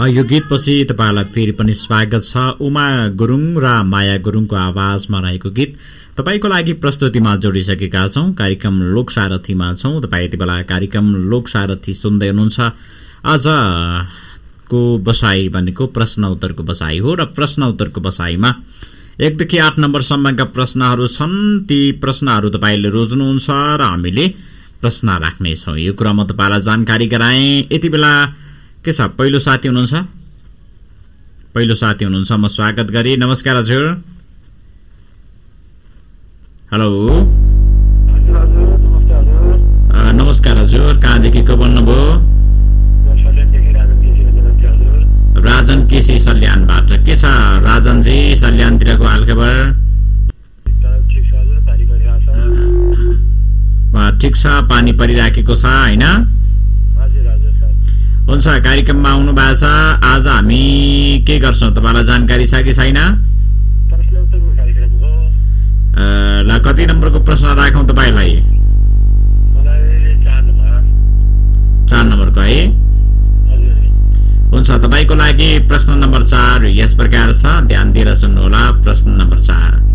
यो गीतपछि तपाईँलाई फेरि पनि स्वागत छ। उमा गुरुङ र माया गुरुङको आवाजमा रहेको गीत तपाईँको लागि प्रस्तुतिमा जोडिसकेका छौं। कार्यक्रम लोकसारथीमा छौं। तपाईँ यति बेला कार्यक्रम लोकसारथी सुन्दै हुनुहुन्छ। आजको बसाई भनेको प्रश्न उत्तरको बसाई हो र प्रश्न उत्तरको बसाईमा 1 देखि 8 नम्बरसम्मका प्रश्नहरू छन्। ती प्रश्नहरू तपाईँले रोज्नुहुन्छ र हामीले प्रश्न राख्नेछौँ। यो कुरामा तपाईँलाई जानकारी गराएँ। यति बेला के छ, पहिलो साथी हुनुहुन्छ? म स्वागत गरे। नमस्कार हजुर। हेलो नमस्कार हजुर। कहाँदेखि को बोल्नुभयो? राजन केसी सल्यानबाट। के छ राजनजी सल्यानतिरको हालखबर? ठिक छ, पानी परिराखेको छ होइन? हुन्छ, कार्यक्रममा आउनु भएको छ। आज हामी के गर्छौँ तपाईँलाई जानकारी छ कि छैन? ल कति नम्बरको प्रश्न राखौँ तपाईँलाई? 4 नम्बरको है। हुन्छ, तपाईँको लागि प्रश्न नम्बर 4 यस प्रकार छ, ध्यान दिएर सुन्नुहोला। प्रश्न नम्बर 4,